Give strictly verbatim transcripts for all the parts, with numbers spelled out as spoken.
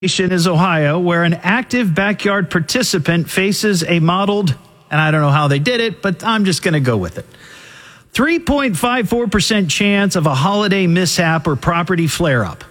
Is Ohio, where an active backyard participant faces a modeled, and I don't know how they did it, but I'm just going to go with it, three point five four percent chance of a holiday mishap or property flare-up.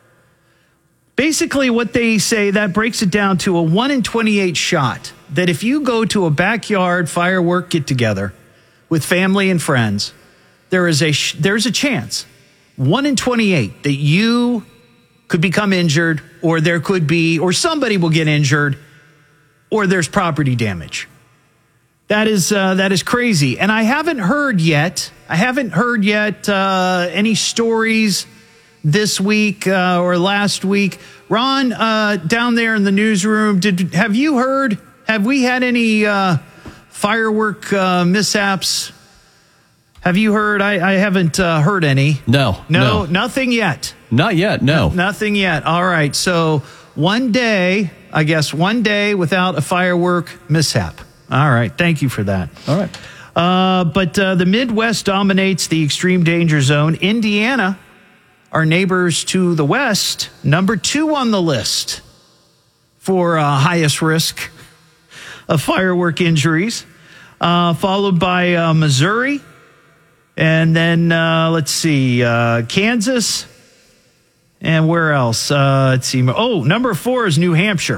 Basically, what they say, that breaks it down to a one in twenty-eight shot that if you go to a backyard firework get-together with family and friends, there is a sh- there's a chance, one in twenty-eight, that you could become injured, or there could be, or somebody will get injured, or there's property damage. That is uh, that is crazy. And I haven't heard yet, I haven't heard yet uh, any stories this week uh, or last week. Ron, uh, down there in the newsroom, did have you heard, have we had any uh, firework uh, mishaps? Have you heard? I, I haven't uh, heard any. No, no. No, no. nothing yet. Not yet, no. no. Nothing yet. All right. So one day, I guess one day without a firework mishap. All right. Thank you for that. All right. Uh, but uh, the Midwest dominates the extreme danger zone. Indiana, our neighbors to the west, number two on the list for uh, highest risk of firework injuries, uh, followed by uh, Missouri. And then, uh, let's see, uh, Kansas. And where else? Uh, let's see. Oh, number four is New Hampshire.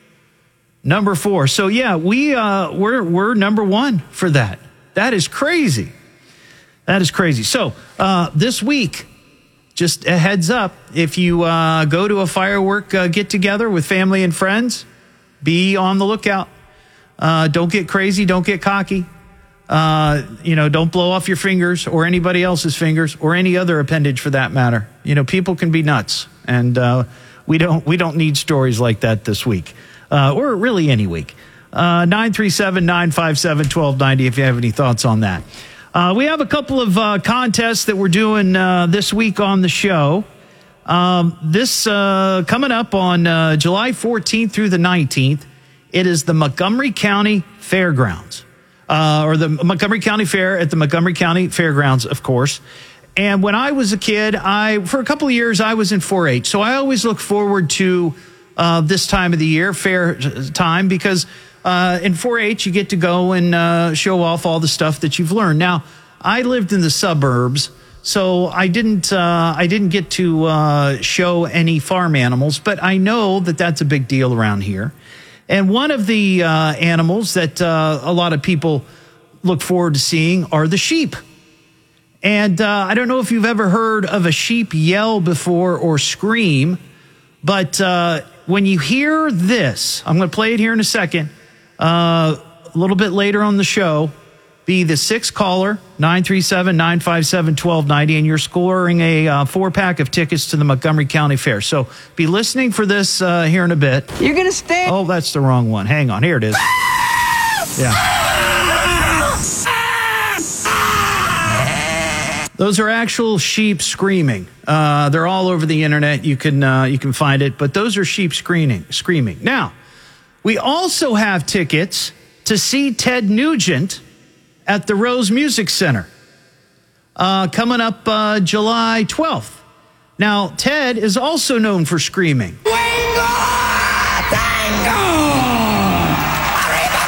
Number four. So, yeah, we, uh, we're, we're number one for that. That is crazy. That is crazy. So, uh, this week, just a heads up, if you uh, go to a firework uh, get-together with family and friends, be on the lookout. Uh, don't get crazy. Don't get cocky. Uh, you know, don't blow off your fingers or anybody else's fingers or any other appendage for that matter. You know, people can be nuts, and uh, we don't we don't need stories like that this week, uh, or really any week. Uh, nine three seven, nine five seven, one two nine zero if you have any thoughts on that. Uh, we have a couple of uh, contests that we're doing uh, this week on the show. Um, this uh, coming up on uh, July fourteenth through the nineteenth, it is the Montgomery County Fairgrounds. Uh, or the Montgomery County Fair at the Montgomery County Fairgrounds, of course. And when I was a kid, I for a couple of years, I was in four H. So I always look forward to uh, this time of the year, fair time, because uh, in four H, you get to go and uh, show off all the stuff that you've learned. Now, I lived in the suburbs, so I didn't uh, I didn't get to uh, show any farm animals, but I know that that's a big deal around here. And one of the uh, animals that uh, a lot of people look forward to seeing are the sheep. And uh, I don't know if you've ever heard of a sheep yell before or scream, but uh, when you hear this, I'm going to play it here in a second, uh, a little bit later on the show, be the sixth caller, nine three seven, nine five seven, one two nine zero, and you're scoring a uh, four-pack of tickets to the Montgomery County Fair. So be listening for this uh, here in a bit. You're going to stand. Oh, that's the wrong one. Hang on. Here it is. Yeah. Those are actual sheep screaming. Uh, they're all over the internet. You can uh, you can find it. But those are sheep screaming. Screaming. Now, we also have tickets to see Ted Nugent at the Rose Music Center, uh, coming up uh, July twelfth. Now, Ted is also known for screaming. Wingo! Tango! Arriba,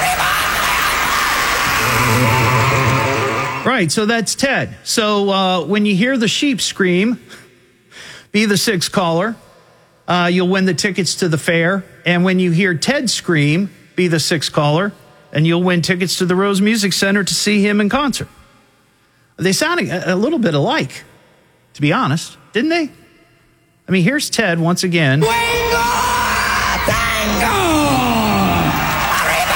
arriba! Right, so that's Ted. So uh, when you hear the sheep scream, be the sixth caller. Uh, you'll win the tickets to the fair. And when you hear Ted scream, be the sixth caller. And you'll win tickets to the Rose Music Center to see him in concert. They sound a, a little bit alike, to be honest, didn't they? I mean, here's Ted once again. Wingo! Tango! Arriba,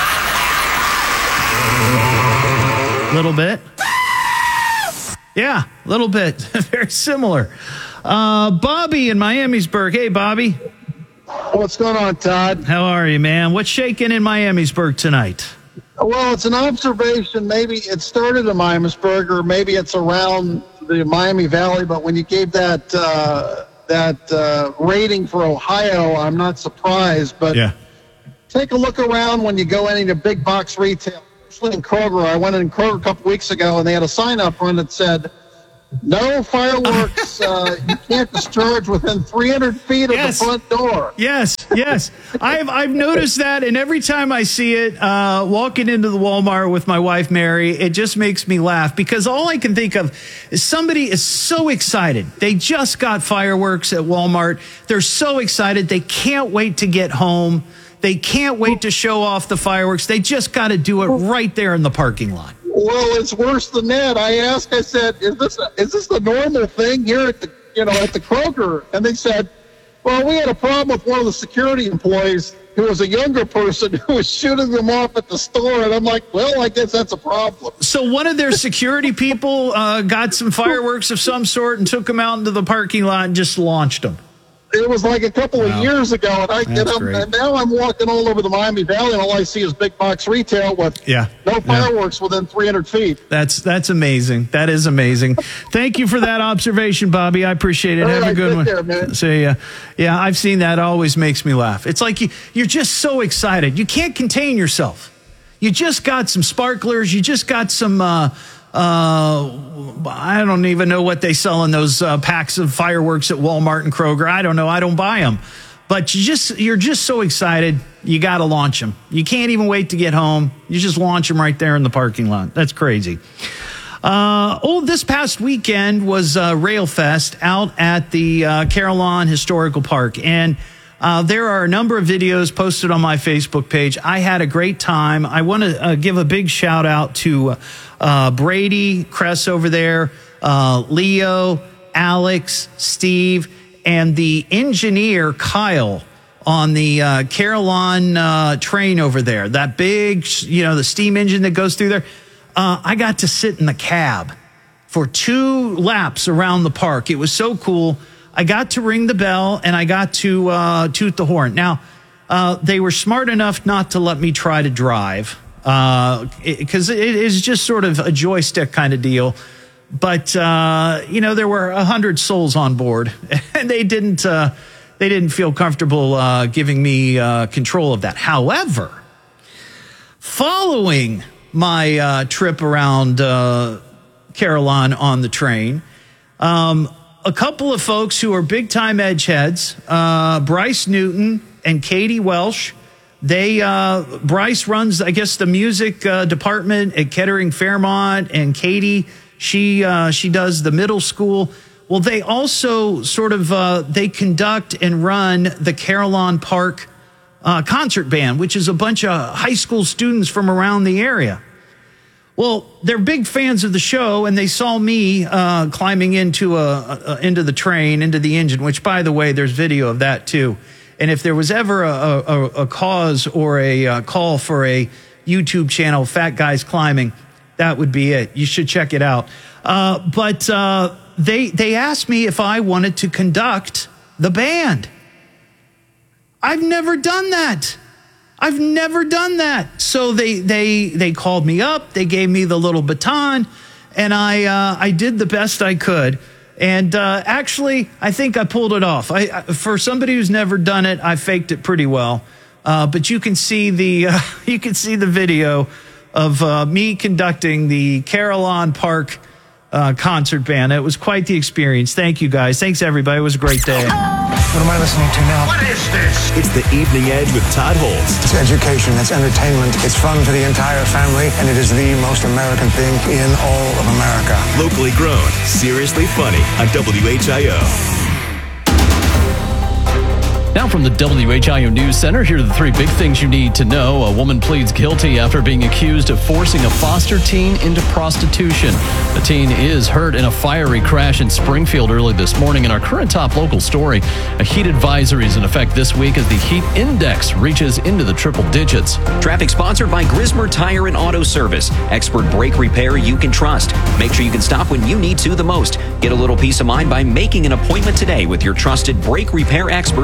arriba! Little bit. Yeah, a little bit. Very similar. Uh, Bobby in Miamisburg. Hey, Bobby. What's going on, Todd? How are you, man? What's shaking in Miamisburg tonight? Well, it's an observation. Maybe it started in Miamisburg, or maybe it's around the Miami Valley. But when you gave that uh, that uh, rating for Ohio, I'm not surprised. But yeah. Take a look around when you go into big box retail, especially in Kroger. I went in Kroger a couple weeks ago, and they had a sign up front that said, No fireworks. uh, you can't discharge within three hundred feet Yes. of the front door. Yes, yes. I've I've noticed that, and every time I see it, uh, walking into the Walmart with my wife Mary, it just makes me laugh because all I can think of is somebody is so excited. They just got fireworks at Walmart. They're so excited. They can't wait to get home. They can't wait to show off the fireworks. They just got to do it right there in the parking lot. Well, it's worse than that. I asked, I said, is this a, is this the normal thing here at the, you know, at the Kroger? And they said, well, we had a problem with one of the security employees who was a younger person who was shooting them off at the store. And I'm like, well, I guess that's a problem. So one of their security people uh, got some fireworks of some sort and took them out into the parking lot and just launched them. It was like a couple Wow. of years ago, and I and, I'm, and now I'm walking all over the Miami Valley, and all I see is big box retail with Yeah. no fireworks within three hundred feet. That's that's amazing. That is amazing. Thank you for that observation, Bobby. I appreciate it. All Have a right, good take one. care, man. See ya. Yeah, I've seen that. It always makes me laugh. It's like you, you're just so excited. You can't contain yourself. You just got some sparklers. You just got some, uh, uh, I don't even know what they sell in those uh, packs of fireworks at Walmart and Kroger. I don't know. I don't buy them. But you just, you're just so excited. You got to launch them. You can't even wait to get home. You just launch them right there in the parking lot. That's crazy. Uh, oh, this past weekend was uh, Railfest out at the uh, Carillon Historical Park. And uh, there are a number of videos posted on my Facebook page. I had a great time. I want to uh, give a big shout out to uh, Brady Kress over there, uh, Leo, Alex, Steve, and the engineer, Kyle, on the uh, Carillon uh, train over there. That big, you know, the steam engine that goes through there. Uh, I got to sit in the cab for two laps around the park. It was so cool. I got to ring the bell and I got to uh, toot the horn. Now, uh, they were smart enough not to let me try to drive because uh, it, it is just sort of a joystick kind of deal. But, uh, you know, there were a hundred souls on board and they didn't uh, they didn't feel comfortable uh, giving me uh, control of that. However, following my uh, trip around uh, Carillon on the train, um, a couple of folks who are big-time edgeheads, uh, Bryce Newton and Katie Welsh, they uh, Bryce runs, I guess, the music uh, department at Kettering Fairmont, and Katie, she uh, she does the middle school. Well, they also sort of uh, they conduct and run the Carillon Park uh, concert band, which is a bunch of high school students from around the area. Well, they're big fans of the show, and they saw me uh, climbing into a, a into the train, into the engine. Which, by the way, there's video of that too. And if there was ever a, a, a cause or a, a call for a YouTube channel, Fat Guys Climbing, that would be it. You should check it out. Uh, but uh, they they asked me if I wanted to conduct the band. I've never done that. I've never done that. So they they they called me up. They gave me the little baton, and I uh, I did the best I could. And uh, actually, I think I pulled it off. I, I, for somebody who's never done it, I faked it pretty well. Uh, but you can see the uh, you can see the video of uh, me conducting the Carillon Park uh, concert band. It was quite the experience. Thank you, guys. Thanks, everybody. It was a great day. What am I listening to now? What is this? It's the Evening Edge with Todd Holtz. It's education, it's entertainment, it's fun for the entire family, and it is the most American thing in all of America. Locally grown, seriously funny on W H I O. Now from the W H I O News Center, here are the three big things you need to know. A woman pleads guilty after being accused of forcing a foster teen into prostitution. The teen is hurt in a fiery crash in Springfield early this morning. In our current top local story, a heat advisory is in effect this week as the heat index reaches into the triple digits. Traffic sponsored by Grismer Tire and Auto Service. Expert brake repair you can trust. Make sure you can stop when you need to the most. Get a little peace of mind by making an appointment today with your trusted brake repair experts at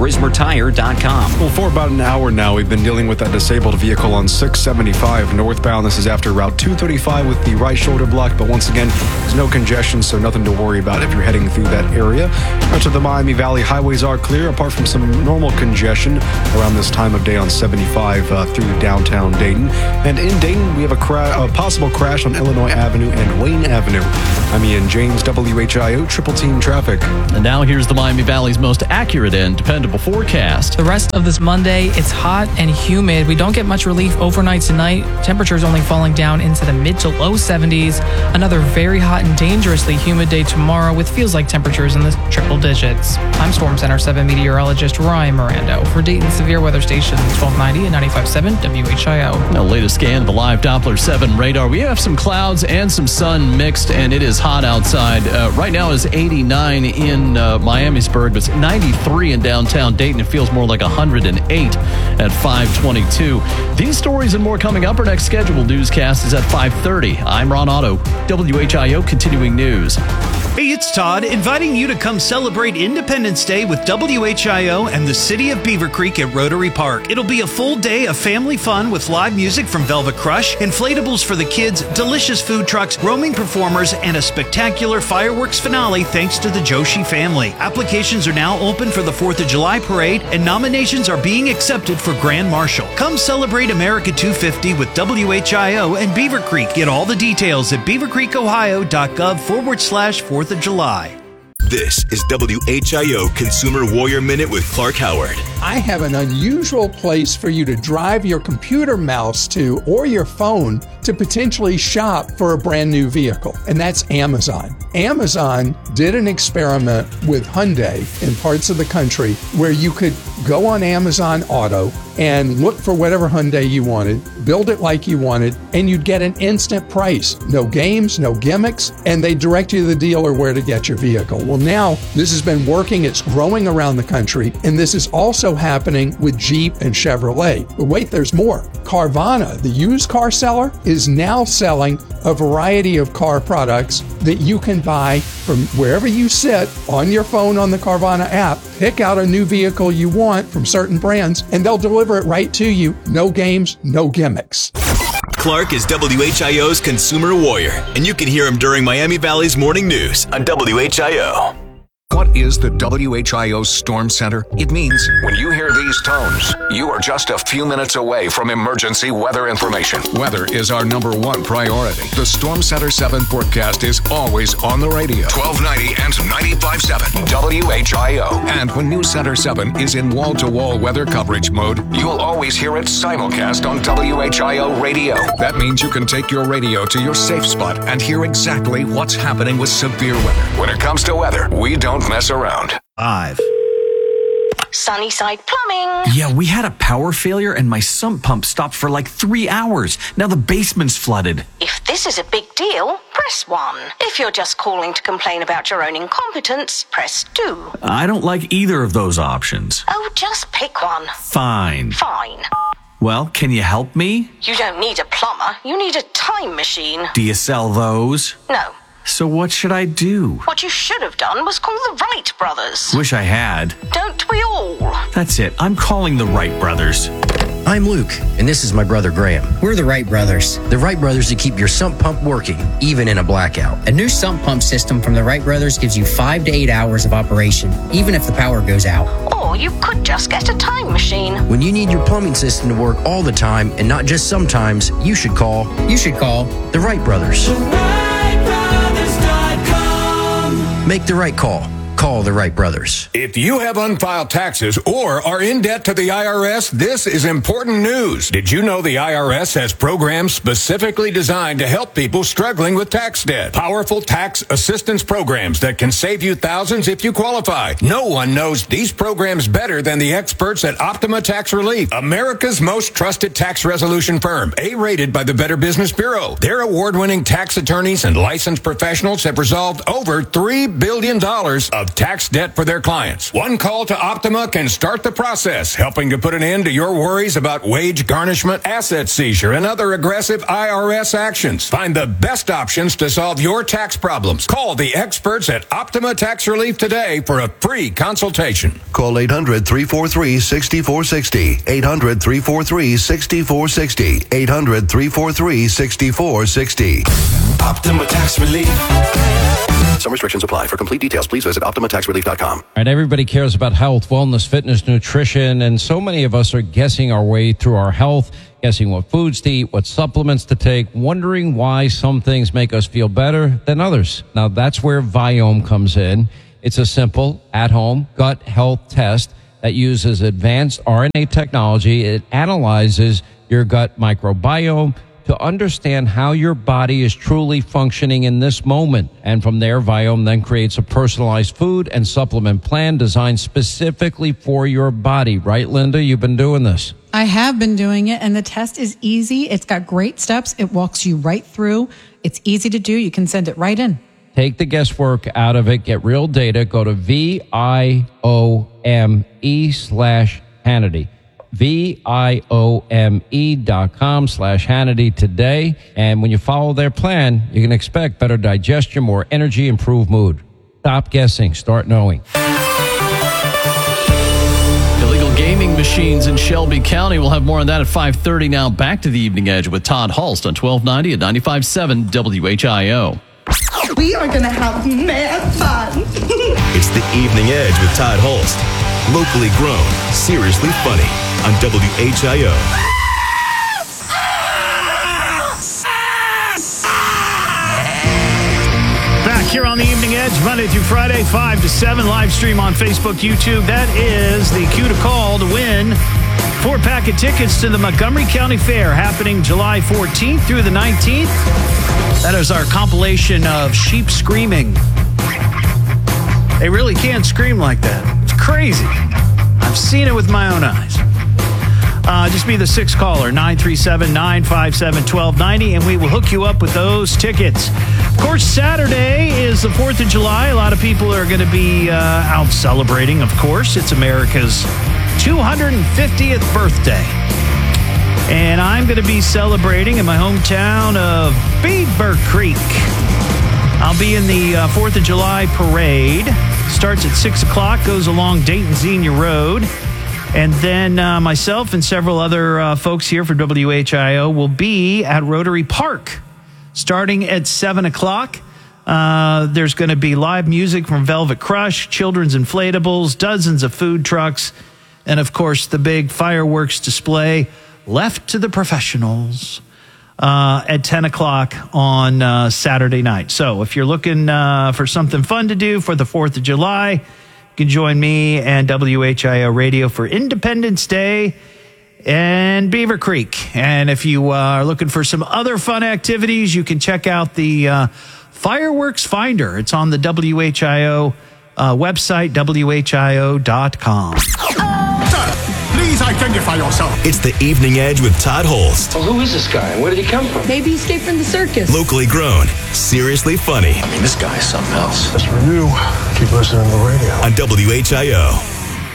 grismer tire dot com. Well, for about an hour now, we've been dealing with that disabled vehicle on six seventy-five northbound. This is after Route two thirty-five with the right shoulder block, but once again, there's no congestion, so nothing to worry about if you're heading through that area. Much of the Miami Valley highways are clear, apart from some normal congestion around this time of day on seventy-five uh, through downtown Dayton. And in Dayton, we have a, cra- a possible crash on Illinois Avenue and Wayne Avenue. I'm Ian James, W H I O Triple Team Traffic. And now here's the Miami Valley's most accurate and dependable forecast. The rest of this Monday, it's hot and humid. We don't get much relief overnight tonight. Temperatures only falling down into the mid to low seventies. Another very hot and dangerously humid day tomorrow with feels like temperatures in the triple digits. I'm Storm Center seven meteorologist Ryan Mirando for Dayton Severe Weather Station twelve ninety and ninety-five point seven W H I O. Now, latest scan of the live Doppler seven radar. We have some clouds and some sun mixed, and it is hot outside. Uh, right now is eighty-nine in uh, Miamisburg, but it's ninety-three in downtown Dayton. It feels more like one hundred eight at five twenty-two. These stories and more coming up. Our next scheduled newscast is at five thirty. I'm Ron Otto, W H I O Continuing News. Hey, it's Todd, inviting you to come celebrate Independence Day with W H I O and the City of Beaver Creek at Rotary Park. It'll be a full day of family fun with live music from Velvet Crush, inflatables for the kids, delicious food trucks, roaming performers, and a spectacular fireworks finale thanks to the Joshi family. Applications are now open for the fourth of July parade, and nominations are being accepted for Grand Marshal. Come celebrate America two fifty with W H I O and Beaver Creek. Get all the details at beavercreekohio.gov forward slash fourth of July. This is W H I O Consumer Warrior Minute with Clark Howard. I have an unusual place for you to drive your computer mouse to or your phone to potentially shop for a brand new vehicle, and that's Amazon. Amazon did an experiment with Hyundai in parts of the country where you could go on Amazon Auto and look for whatever Hyundai you wanted, build it like you wanted, and you'd get an instant price. No games, no gimmicks, and they direct you to the dealer where to get your vehicle. Well, now this has been working. It's growing around the country, and this is also happening with Jeep and Chevrolet. But wait, there's more. Carvana, the used car seller, is now selling a variety of car products that you can buy from wherever you sit on your phone on the Carvana app. Pick out a new vehicle you want from certain brands, and they'll deliver it right to you. No games, no gimmicks. Clark is W H I O's Consumer Warrior, and you can hear him during Miami Valley's Morning News on W H I O. What is the W H I O Storm Center? It means when you hear these tones, you are just a few minutes away from emergency weather information. Weather is our number one priority. The Storm Center seven forecast is always on the radio. twelve ninety and ninety-five point seven W H I O. And when News Center seven is in wall-to-wall weather coverage mode, you'll always hear it simulcast on W H I O radio. That means you can take your radio to your safe spot and hear exactly what's happening with severe weather. When it comes to weather, we don't mess around. Five. Sunnyside Plumbing. Yeah, we had a power failure and my sump pump stopped for like three hours. Now the basement's flooded. If this is a big deal, press one. If you're just calling to complain about your own incompetence, press two. I don't like either of those options. Oh, just pick one. Fine. Fine. Well, can you help me? You don't need a plumber. You need a time machine. Do you sell those? No. So what should I do? What you should have done was call the Wright brothers. Wish I had. Don't we all? That's it. I'm calling the Wright brothers. I'm Luke, and this is my brother Graham. We're the Wright brothers. The Wright brothers that keep your sump pump working, even in a blackout. A new sump pump system from the Wright brothers gives you five to eight hours of operation, even if the power goes out. Or you could just get a time machine. When you need your plumbing system to work all the time, and not just sometimes, you should call. You should call the Wright brothers. Make the right call. Call the Wright brothers. If you have unfiled taxes or are in debt to the I R S, this is important news. Did you know the I R S has programs specifically designed to help people struggling with tax debt? Powerful tax assistance programs that can save you thousands if you qualify. No one knows these programs better than the experts at Optima Tax Relief, America's most trusted tax resolution firm, A-rated by the Better Business Bureau. Their award-winning tax attorneys and licensed professionals have resolved over three billion dollars of of tax debt for their clients. One call to Optima can start the process, helping to put an end to your worries about wage garnishment, asset seizure, and other aggressive I R S actions. Find the best options to solve your tax problems. Call the experts at Optima Tax Relief today for a free consultation. Call eight hundred, three four three, six four six zero. eight hundred, three four three, six four six zero. eight hundred, three four three, six four six zero. Optima Tax Relief. Some restrictions apply. For complete details, please visit optima tax relief dot com. All right, everybody cares about health, wellness, fitness, nutrition, and so many of us are guessing our way through our health, guessing what foods to eat, what supplements to take, wondering why some things make us feel better than others. Now, that's where Viome comes in. It's a simple, at-home gut health test that uses advanced R N A technology. It analyzes your gut microbiome to understand how your body is truly functioning in this moment. And from there, Viome then creates a personalized food and supplement plan designed specifically for your body. Right, Linda? You've been doing this. I have been doing it, and the test is easy. It's got great steps. It walks you right through. It's easy to do. You can send it right in. Take the guesswork out of it. Get real data. Go to V I O M E slash Hannity. V I O M E dot com slash Hannity today. And when you follow their plan, you can expect better digestion, more energy, improved mood. Stop guessing. Start knowing. Illegal gaming machines in Shelby County. We'll have more on that at five thirty now. Back to the Evening Edge with Todd Hulst on twelve ninety at ninety-five point seven W H I O. We are going to have mad fun. It's the Evening Edge with Todd Hulst. Locally grown, seriously funny on W H I O. Back here on the Evening Edge, Monday through Friday, five to seven, live stream on Facebook, YouTube. That is the cue to call to win four-pack of tickets to the Montgomery County Fair happening July fourteenth through the nineteenth. That is our compilation of sheep screaming. They really can't scream like that. It's crazy. I've seen it with my own eyes. Uh, just be the sixth caller, nine three seven, nine five seven, one two nine zero, and we will hook you up with those tickets. Of course, Saturday is the fourth of July. A lot of people are going to be uh, out celebrating, of course. It's America's two hundred fiftieth birthday. And I'm going to be celebrating in my hometown of Beaver Creek. I'll be in the uh, fourth of July parade. Starts at six o'clock, goes along Dayton Xenia Road. And then uh, myself and several other uh, folks here for W H I O will be at Rotary Park starting at seven o'clock. Uh, there's going to be live music from Velvet Crush, children's inflatables, dozens of food trucks, and, of course, the big fireworks display left to the professionals uh, at ten o'clock on uh, Saturday night. So if you're looking uh, for something fun to do for the fourth of July, you can join me and W H I O Radio for Independence Day and Beaver Creek. And if you uh, are looking for some other fun activities, you can check out the uh, Fireworks Finder. It's on the W H I O uh, website, W H I O dot com. Please identify yourself. It's the Evening Edge with Todd Hulst. Well, who is this guy and where did he come from? Maybe he escaped from the circus. Locally grown, seriously funny. I mean, this guy is something else. That's for you. Keep listening to the radio. On W H I O.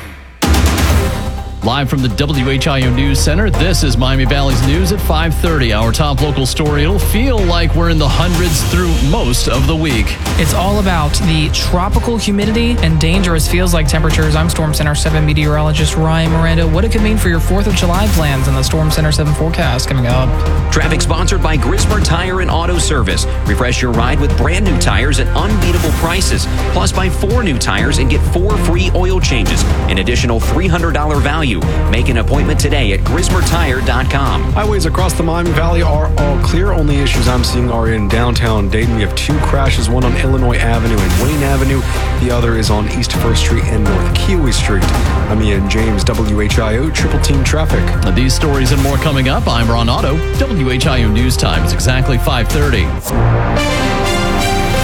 Live from the W H I O News Center, this is Miami Valley's News at five thirty. Our top local story. It'll feel like we're in the hundreds through most of the week. It's all about the tropical humidity and dangerous feels like temperatures. I'm Storm Center seven meteorologist Ryan Miranda. What it could mean for your fourth of July plans and the Storm Center seven forecast coming up. Traffic sponsored by Grismer Tire and Auto Service. Refresh your ride with brand new tires at unbeatable prices. Plus, buy four new tires and get four free oil changes. An additional three hundred dollars value. Make an appointment today at grismer tire dot com. Highways across the Miami Valley are all clear. Only issues I'm seeing are in downtown Dayton. We have two crashes, one on Illinois Avenue and Wayne Avenue. The other is on East First Street and North Kiwi Street. I'm Ian James, W H I O Triple Team Traffic. These stories and more coming up. I'm Ron Otto. W H I O News Time is exactly five thirty.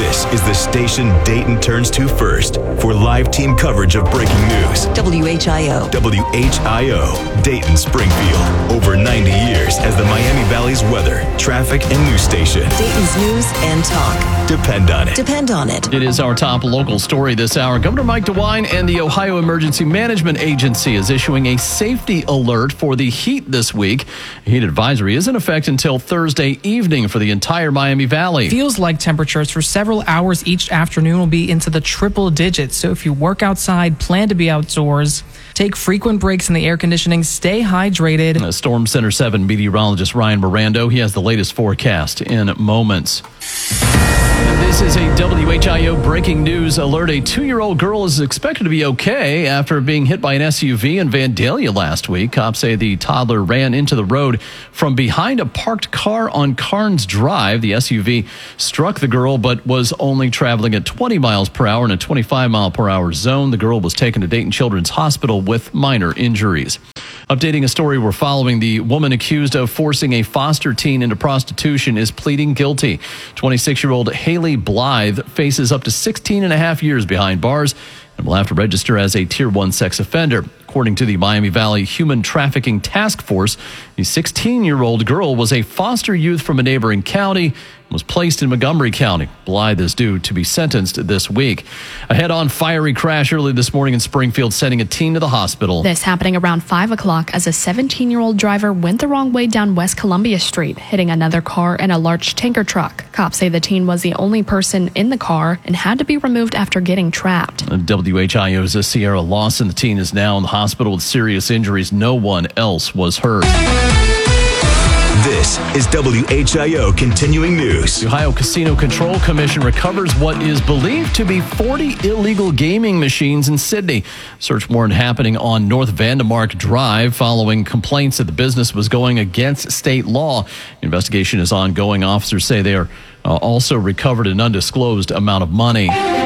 This is the station Dayton turns to first for live team coverage of breaking news. W H I O. W H I O, Dayton Springfield. Over ninety years as the Miami Valley's weather, traffic, and news station. Dayton's news and talk. Depend on it. Depend on it. It is our top local story this hour. Governor Mike DeWine and the Ohio Emergency Management Agency is issuing a safety alert for the heat this week. A heat advisory is in effect until Thursday evening for the entire Miami Valley. Feels like temperatures for several hours each afternoon will be into the triple digits. So if you work outside, plan to be outdoors. Take frequent breaks in the air conditioning. Stay hydrated. Uh, Storm Center seven meteorologist Ryan Mirando. He has the latest forecast in moments. This is a W H I O breaking news alert. A two-year-old girl is expected to be okay after being hit by an S U V in Vandalia last week. Cops say the toddler ran into the road from behind a parked car on Carnes Drive. The S U V struck the girl but was only traveling at twenty miles per hour in a twenty-five mile per hour zone. The girl was taken to Dayton Children's Hospital with minor injuries. Updating a story we're following, the woman accused of forcing a foster teen into prostitution is pleading guilty. twenty-six-year-old Haley Blythe faces up to sixteen and a half years behind bars and will have to register as a Tier one sex offender. According to the Miami Valley Human Trafficking Task Force, the sixteen-year-old girl was a foster youth from a neighboring county and was placed in Montgomery County. Blythe is due to be sentenced this week. A head-on fiery crash early this morning in Springfield, sending a teen to the hospital. This happening around five o'clock as a seventeen-year-old driver went the wrong way down West Columbia Street, hitting another car and a large tanker truck. Cops say the teen was the only person in the car and had to be removed after getting trapped. W H I O's Sierra Lawson. The teen is now in the hospital with serious injuries. No one else was hurt. This is W H I O Continuing News. The Ohio Casino Control Commission recovers what is believed to be forty illegal gaming machines in Sydney. Search warrant happening on North Vandemark Drive following complaints that the business was going against state law. The investigation is ongoing. Officers say they are uh, also recovered an undisclosed amount of money.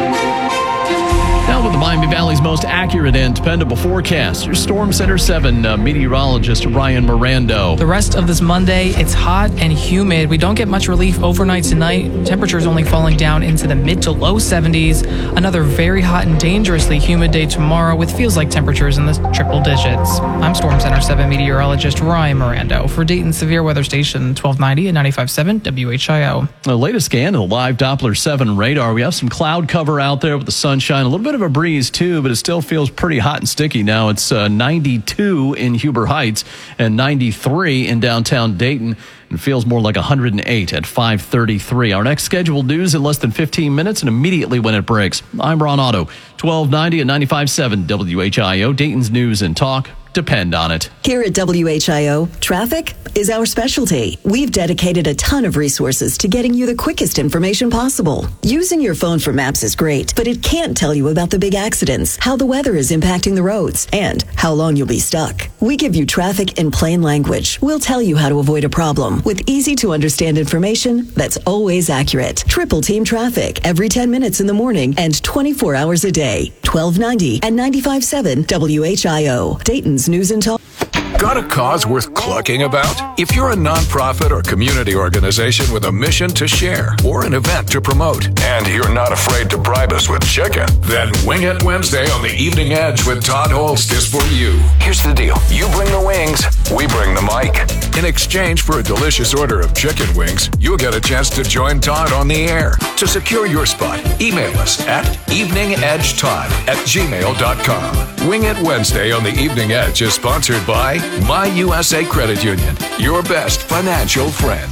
Now with the Miami Valley's most accurate and dependable forecast, your Storm Center seven uh, meteorologist Ryan Mirando. The rest of this Monday, it's hot and humid. We don't get much relief overnight tonight. Temperatures only falling down into the mid to low seventies. Another very hot and dangerously humid day tomorrow with feels like temperatures in the triple digits. I'm Storm Center seven meteorologist Ryan Mirando for Dayton Severe Weather Station twelve ninety and ninety-five point seven W H I O. The latest scan of the live Doppler seven radar. We have some cloud cover out there with the sunshine, a little bit of a breeze too, but it still feels pretty hot and sticky now. It's uh, ninety-two in Huber Heights and ninety-three in downtown Dayton. It feels more like one hundred eight at five thirty-three. Our next scheduled news in less than fifteen minutes and immediately when it breaks. I'm Ron Otto, twelve ninety and ninety-five point seven W H I O, Dayton's News and Talk. Depend on it. Here at W H I O, traffic is our specialty. We've dedicated a ton of resources to getting you the quickest information possible. Using your phone for maps is great, but it can't tell you about the big accidents, how the weather is impacting the roads, and how long you'll be stuck. We give you traffic in plain language. We'll tell you how to avoid a problem with easy to understand information that's always accurate. Triple Team Traffic every ten minutes in the morning and twenty-four hours a day. twelve ninety and ninety-five point seven W H I O, Dayton's News and Talk. Got a cause worth clucking about? If you're a nonprofit or community organization with a mission to share or an event to promote, and you're not afraid to bribe us with chicken, then Wing It Wednesday on the Evening Edge with Todd Holst is for you. Here's the deal. You bring the wings, we bring the mic. In exchange for a delicious order of chicken wings, you'll get a chance to join Todd on the air. To secure your spot, email us at eveningedgetodd at gmail dot com. Wing It Wednesday on the Evening Edge is sponsored by My U S A Credit Union, your best financial friend.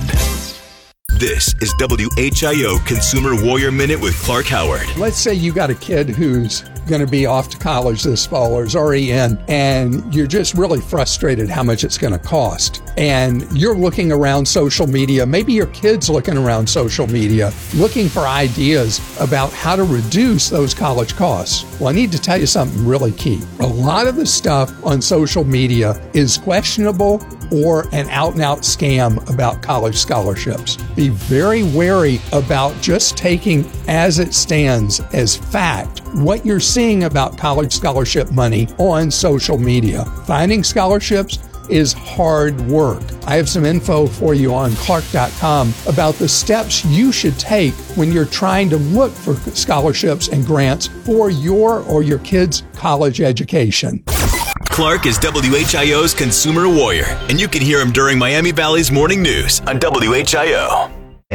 This is W H I O Consumer Warrior Minute with Clark Howard. Let's say you got a kid who's going to be off to college this fall or is already in, and you're just really frustrated how much it's going to cost. And you're looking around social media, maybe your kid's looking around social media, looking for ideas about how to reduce those college costs. Well, I need to tell you something really key. A lot of the stuff on social media is questionable or an out-and-out scam about college scholarships. Be very wary about just taking as it stands as fact what you're seeing about college scholarship money on social media. Finding scholarships is hard work. I have some info for you on Clark dot com about the steps you should take when you're trying to look for scholarships and grants for your or your kids' college education. Clark is W H I O's consumer warrior, and you can hear him during Miami Valley's morning news on W H I O.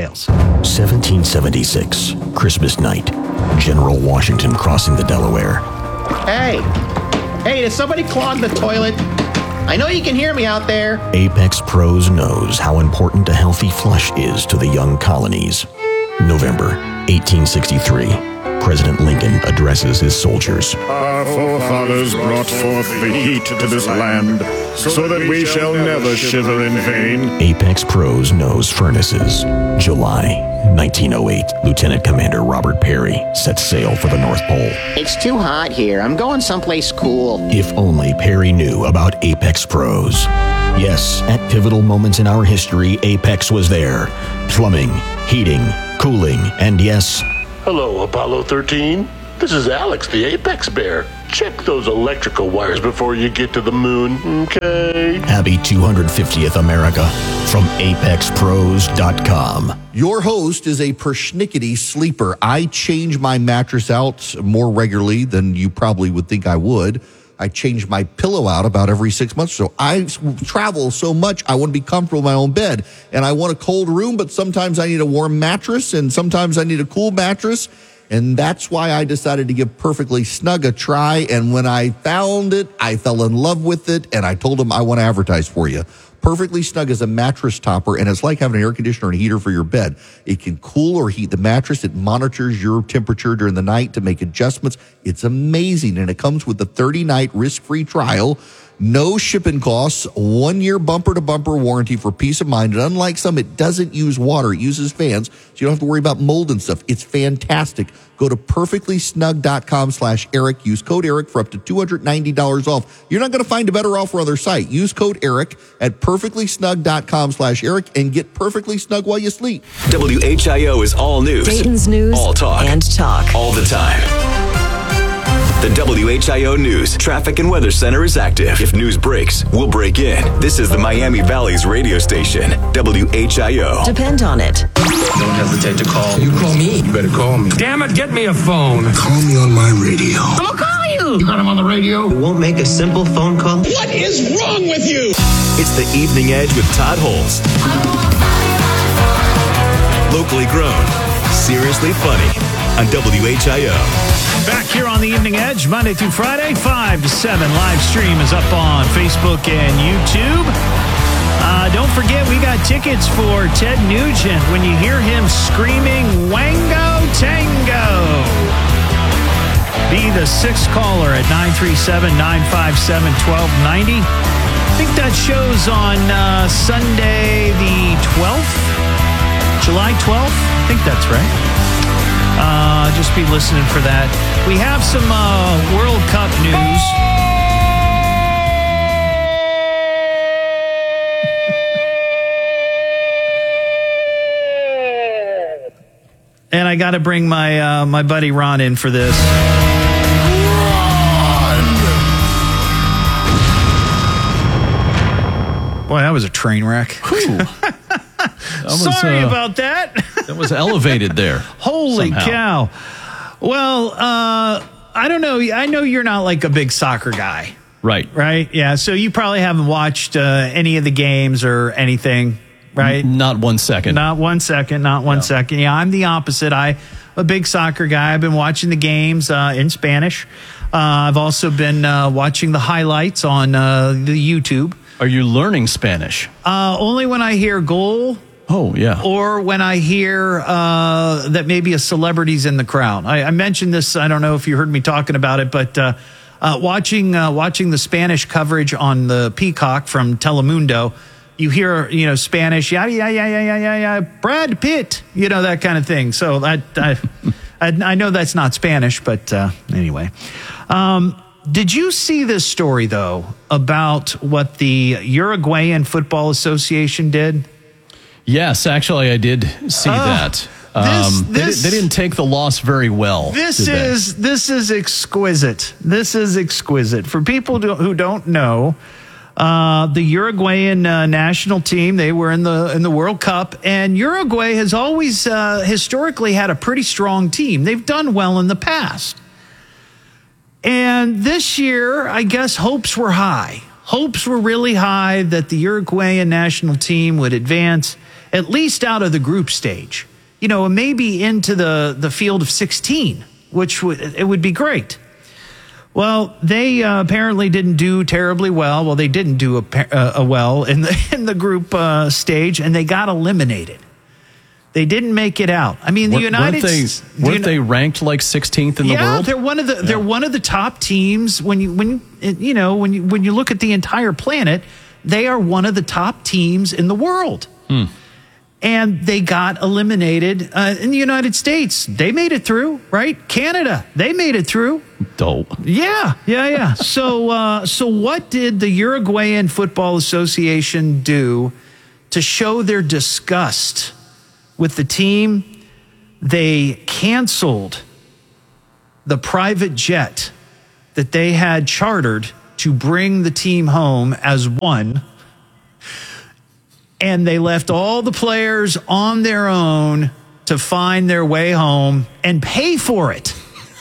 seventeen seventy-six, Christmas night. General Washington crossing the Delaware. Hey, hey, did somebody clog the toilet? I know you can hear me out there. Apex Pros knows how important a healthy flush is to the young colonies. November eighteen sixty-three. President Lincoln addresses his soldiers. Our forefathers brought forth the heat to this land, so that we shall never shiver in vain. Apex Pros knows furnaces. July nineteen oh eight. Lieutenant Commander Robert Perry sets sail for the North Pole. It's too hot here. I'm going someplace cool. If only Perry knew about Apex Pros. Yes, at pivotal moments in our history, Apex was there. Plumbing, heating, cooling, and yes... Hello, Apollo thirteen. This is Alex, the Apex Bear. Check those electrical wires before you get to the moon, okay? Happy two hundred fiftieth America from apex pros dot com. Your host is a persnickety sleeper. I change my mattress out more regularly than you probably would think I would. I change my pillow out about every six months or so. I travel so much, I want to be comfortable in my own bed. And I want a cold room, but sometimes I need a warm mattress, and sometimes I need a cool mattress. And that's why I decided to give Perfectly Snug a try. And when I found it, I fell in love with it, and I told them I want to advertise for you. Perfectly Snug is a mattress topper, and it's like having an air conditioner and a heater for your bed. It can cool or heat the mattress. It monitors your temperature during the night to make adjustments. It's amazing, and it comes with a thirty-night risk-free trial, no shipping costs, one-year bumper-to-bumper warranty for peace of mind. And unlike some, it doesn't use water. It uses fans, so you don't have to worry about mold and stuff. It's fantastic. Go to perfectly snug dot com slash Eric. Use code Eric for up to two hundred ninety dollars off. You're not going to find a better offer on their site. Use code Eric at perfectly snug dot com slash Eric and get perfectly snug while you sleep. W H I O is all news. Dayton's news all talk. and talk. All the time. The W H I O News Traffic and Weather Center is active. If news breaks, we'll break in. This is the Miami Valley's radio station, W H I O. Depend on it. Don't hesitate to call. You call me. You better call me. Damn it, get me a phone. Call me on my radio. I'm gonna call you. You got him on the radio? You won't make a simple phone call? What is wrong with you? It's the Evening Edge with Todd Holst. Locally grown, seriously funny on W H I O. Back here on the Evening Edge, Monday through Friday, five to seven. Live stream is up on Facebook and YouTube. Uh, don't forget, we got tickets for Ted Nugent when you hear him screaming, Wango Tango. Be the sixth caller at nine three seven, nine five seven, one two nine zero. I think that show's on uh, Sunday the twelfth, July twelfth. I think that's right. Uh, just be listening for that. We have some uh, World Cup news. And I got to bring my uh, my buddy Ron in for this. Boy, that was a train wreck. Was, Sorry uh, about that. That was elevated there. Holy somehow. cow. Well, uh, I don't know. I know you're not like a big soccer guy. Right. Right? Yeah. So you probably haven't watched uh, any of the games or anything, right? N- not one second. Not one second. Not one no. second. Yeah, I'm the opposite. I'm a big soccer guy. I've been watching the games uh, in Spanish. Uh, I've also been uh, watching the highlights on uh, the YouTube. Are you learning Spanish? Uh, only when I hear goal. Oh, yeah. Or when I hear uh, that maybe a celebrity's in the crowd. I, I mentioned this, I don't know if you heard me talking about it, but uh, uh, watching uh, watching the Spanish coverage on the Peacock from Telemundo, you hear, you know, Spanish, yeah, yeah, yeah, yeah, yeah, yeah, yeah, Brad Pitt, you know, that kind of thing. So that, I, I, I know that's not Spanish, but uh, anyway. Um, did you see this story, though, about what the Uruguayan Football Association did? Yes, actually, I did see uh, that. Um, this, this, they, they didn't take the loss very well. This is this is exquisite. This is exquisite. For people who don't know, Uh, the Uruguayan uh, national team, they were in the in the World Cup, and Uruguay has always uh, historically had a pretty strong team. They've done well in the past. And this year, I guess hopes were high. Hopes were really high that the Uruguayan national team would advance at least out of the group stage. You know, maybe into the, the field of sixteen, which would it would be great. Well, they uh, apparently didn't do terribly well. Well, they didn't do a, uh, a well in the in the group uh, stage, and they got eliminated. They didn't make it out. I mean, the weren't, United weren't they, the weren't Uni- they ranked like sixteenth in the yeah, world? they're one of the Yeah. they're one of the top teams. When you when you know when you when you look at the entire planet, they are one of the top teams in the world. Hmm. And they got eliminated uh, in the United States. They made it through, right? Canada, they made it through. Dope. Yeah, yeah, yeah. so, uh, so what did the Uruguayan Football Association do to show their disgust with the team? They canceled the private jet that they had chartered to bring the team home as one. And they left all the players on their own to find their way home and pay for it.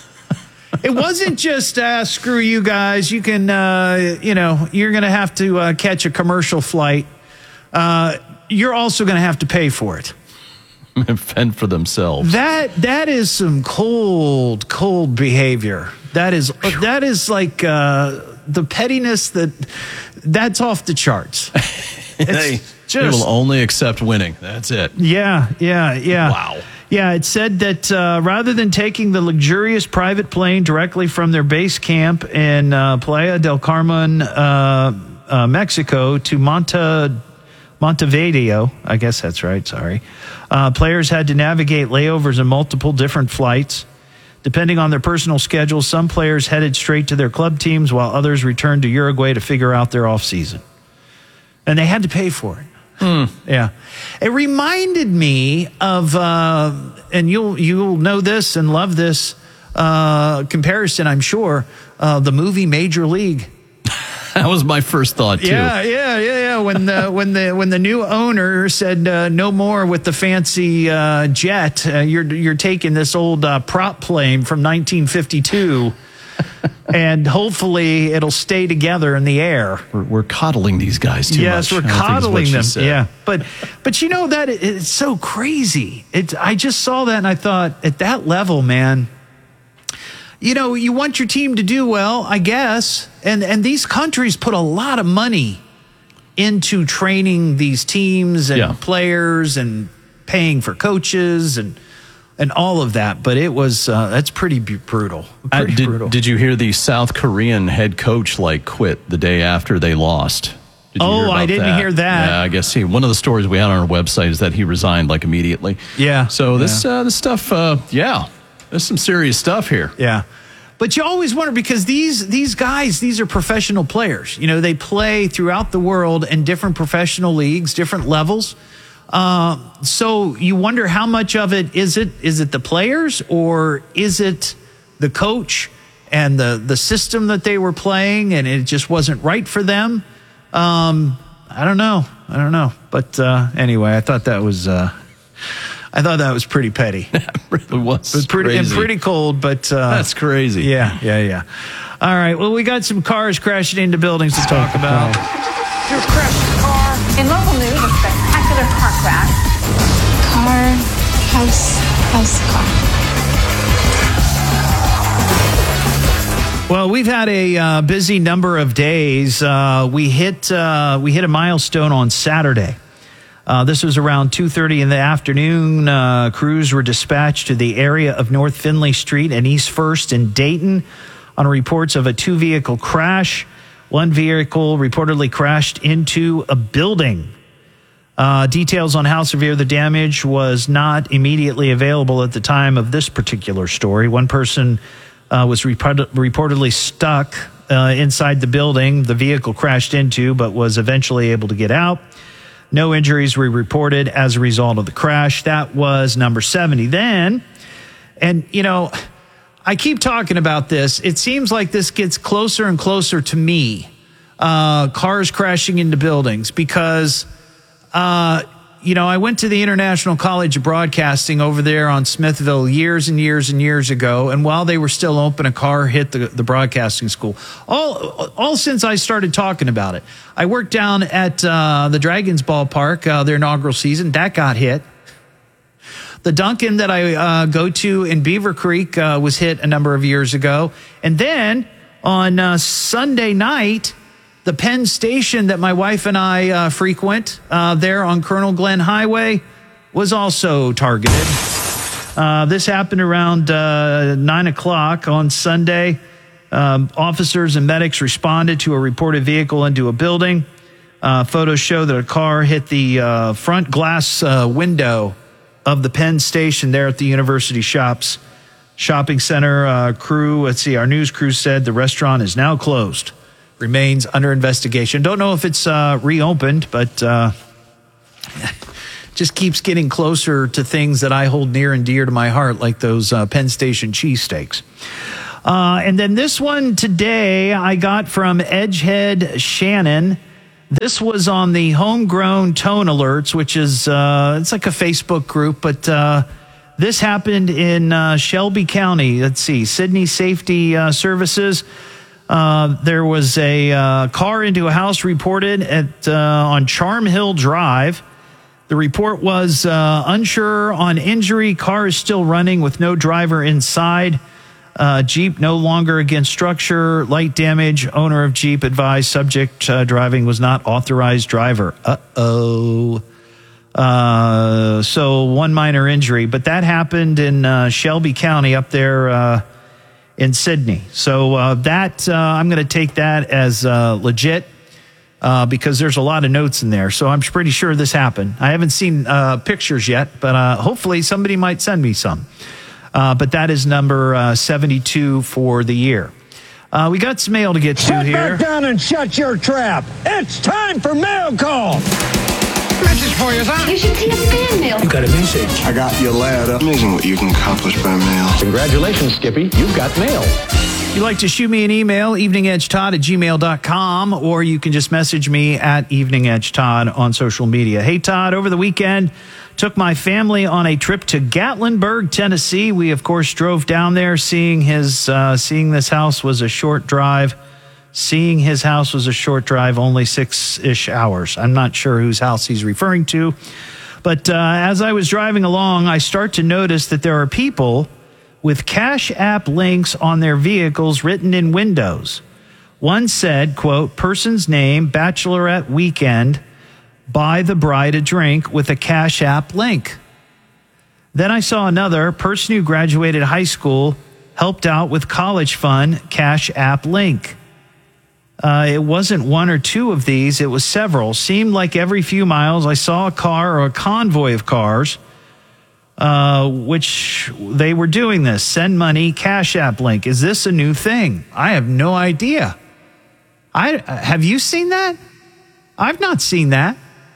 It wasn't just, uh, screw you guys. You can, uh, you know, you're going to have to uh, catch a commercial flight. Uh, you're also going to have to pay for it. And fend for themselves. That that is some cold, cold behavior. That is that is like uh, the pettiness that that's off the charts. they, they will only accept winning. That's it. Yeah, yeah, yeah. Wow. Yeah, it said that uh, rather than taking the luxurious private plane directly from their base camp in uh, Playa del Carmen, uh, uh, Mexico, to Monte, Montevideo, I guess that's right, sorry, uh, players had to navigate layovers in multiple different flights. Depending on their personal schedules, some players headed straight to their club teams while others returned to Uruguay to figure out their offseason. And they had to pay for it. Mm. Yeah. It reminded me of, uh, and you'll you'll know this and love this uh, comparison, I'm sure, uh, the movie Major League. That was my first thought, too. Yeah, yeah, yeah, yeah. When the when the when the new owner said uh, no more with the fancy uh, jet, uh, you're you're taking this old uh, prop plane from nineteen fifty-two. And hopefully it'll stay together in the air. We're, we're coddling these guys too yes, much. Yes, we're I think is what coddling she them. said. Yeah, but but you know that it, it's so crazy. It. I just saw that and I thought, at that level, man. You know, you want your team to do well, I guess, and and these countries put a lot of money into training these teams and Yeah. players and paying for coaches and. And all of that, but it was, uh, that's pretty bu- brutal. Uh, Pretty did, brutal. did you hear the South Korean head coach like quit the day after they lost? Did you Oh, hear about I didn't hear that. Yeah, I guess he, one of the stories we had on our website is that he resigned like immediately. Yeah. So this, uh, this stuff, uh, yeah, there's some serious stuff here. Yeah. But you always wonder because these these guys, these are professional players. You know, they play throughout the world in different professional leagues, different levels. Uh, so you wonder how much of it is it is it the players or is it the coach and the the system that they were playing and it just wasn't right for them? Um, I don't know. I don't know. But uh, anyway, I thought that was uh, I thought that was pretty petty. It really was. It was pretty crazy. and pretty cold, but uh, That's crazy. Yeah, yeah, yeah. All right. Well, we got some cars crashing into buildings to talk about. Your crashed car. In local news, a spectacular car crash. Car, house, house, car. Well, we've had a uh, busy number of days. Uh, we hit uh, we hit a milestone on Saturday. Uh, this was around two thirty in the afternoon. Uh, crews were dispatched to the area of North Finley Street and East First in Dayton on reports of a two-vehicle crash. One vehicle reportedly crashed into a building. Uh, details on how severe the damage was not immediately available at the time of this particular story. One person uh, was report- reportedly stuck uh, inside the building the vehicle crashed into, but was eventually able to get out. No injuries were reported as a result of the crash. That was number seventy. Then, and you know, I keep talking about this. It seems like this gets closer and closer to me uh, cars crashing into buildings because, uh, you know, I went to the International College of Broadcasting over there on Smithville years and years and years ago. And while they were still open, a car hit the, the broadcasting school. All, all since I started talking about it. I worked down at uh, the Dragons ballpark, uh, their inaugural season. That got hit. The Duncan that I uh, go to in Beaver Creek uh, was hit a number of years ago. And then on uh, Sunday night, the Penn Station that my wife and I uh, frequent uh, there on Colonel Glenn Highway was also targeted. Uh, this happened around uh, nine o'clock on Sunday. Um, officers and medics responded to a reported vehicle into a building. Uh, photos show that a car hit the uh, front glass uh, window of the Penn Station there at the University Shops Shopping Center. Uh, crew, let's see, our news crew said the restaurant is now closed. Remains under investigation. Don't know if it's uh, reopened, but uh, just keeps getting closer to things that I hold near and dear to my heart, like those uh, Penn Station cheesesteaks. Uh, and then this one today I got from Edgehead Shannon. This was on the Homegrown Tone Alerts, which is uh, it's like a Facebook group, but uh, this happened in uh, Shelby County. Let's see, Sydney Safety uh, Services. Uh, there was a uh, car into a house reported at uh, on Charm Hill Drive. The report was uh, unsure on injury. Car is still running with no driver inside. Uh, Jeep no longer against structure. Light damage. Owner of Jeep advised subject uh, driving was not authorized driver. Uh-oh. Uh, so one minor injury. But that happened in uh, Shelby County up there uh in Sydney. So uh, that, uh, I'm going to take that as uh, legit uh, because there's a lot of notes in there. So I'm pretty sure this happened. I haven't seen uh, pictures yet, but uh, hopefully somebody might send me some. Uh, but that is number uh, seventy-two for the year. Uh, we got some mail to get to Sit here. back down and shut your trap. It's time for mail call. Message for you, son. You should see a fan mail. You got a message. I got your letter. Amazing what you can accomplish by mail. Congratulations, Skippy. You've got mail. If you'd like to shoot me an email, eveningedgetodd at gmail dot com, or you can just message me at eveningedgetodd on social media. Hey, Todd, over the weekend, took my family on a trip to Gatlinburg, Tennessee. We, of course, drove down there. Seeing his, uh, seeing this house was a short drive. Seeing his house was a short drive, only six-ish hours. I'm not sure whose house he's referring to. But uh, as I was driving along, I start to notice that there are people with Cash App links on their vehicles written in windows. One said, quote, person's name, bachelorette weekend, buy the bride a drink with a Cash App link. Then I saw another person who graduated high school, helped out with college fund, Cash App link. Uh, it wasn't one or two of these, it was several. Seemed like every few miles I saw a car or a convoy of cars, uh, which they were doing this. Send money, Cash App link. Is this a new thing? I have no idea. I have you seen that? I've not seen that.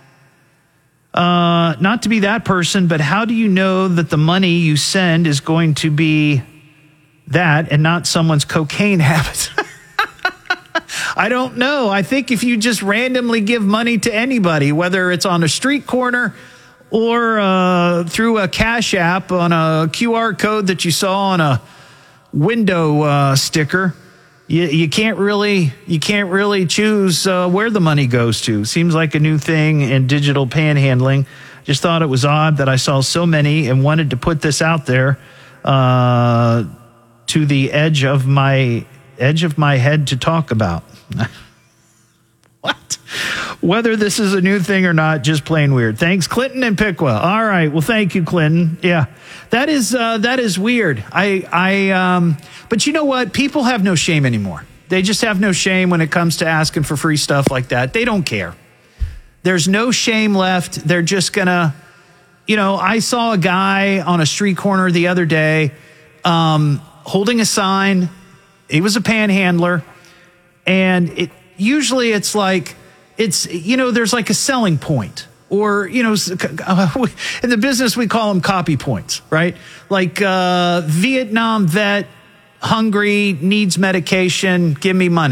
Uh, not to be that person, but how do you know that the money you send is going to be that and not someone's cocaine habit? I don't know. I think if you just randomly give money to anybody, whether it's on a street corner or uh, through a Cash App on a Q R code that you saw on a window uh, sticker, you, you can't really you can't really choose uh, where the money goes to. Seems like a new thing in digital panhandling. Just thought it was odd that I saw so many and wanted to put this out there uh, to the edge of my edge of my head to talk about. What? Whether this is a new thing or not, just plain weird. Thanks, Clinton and Piqua. All right. Well, thank you, Clinton. Yeah, that is uh, that is weird. I I um, but you know what? People have no shame anymore. They just have no shame when it comes to asking for free stuff like that. They don't care. There's no shame left. They're just gonna, you know. I saw a guy on a street corner the other day, um, holding a sign. He was a panhandler. And it usually it's like, it's, you know, there's like a selling point or, you know, in the business, we call them copy points, right? Like uh, Vietnam vet, hungry, needs medication, give me money.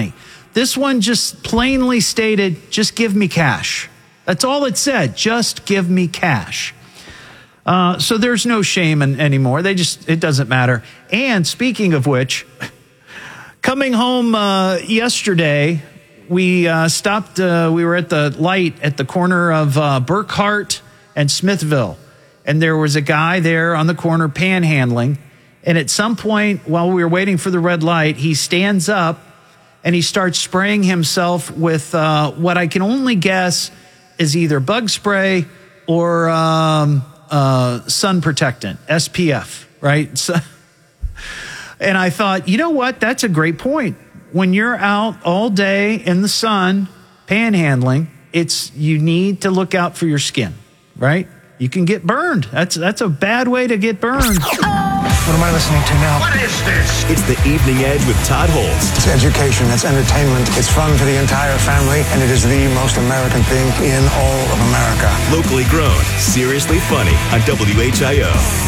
This one just plainly stated, just give me cash. That's all it said. Just give me cash. Uh, so there's no shame in, anymore. They just, it doesn't matter. And speaking of which, coming home uh, yesterday, we uh, stopped, uh, we were at the light at the corner of uh, Burkhart and Smithville. And there was a guy there on the corner panhandling. And at some point, while we were waiting for the red light, he stands up and he starts spraying himself with uh, what I can only guess is either bug spray or um, uh, sun protectant, S P F, right? So, and I thought, you know what? That's a great point. When you're out all day in the sun, panhandling, it's you need to look out for your skin, right? You can get burned. That's that's a bad way to get burned. What am I listening to now? What is this? It's the Evening Edge with Todd Holst. It's education, it's entertainment, it's fun for the entire family, and it is the most American thing in all of America. Locally grown, seriously funny on W H I O.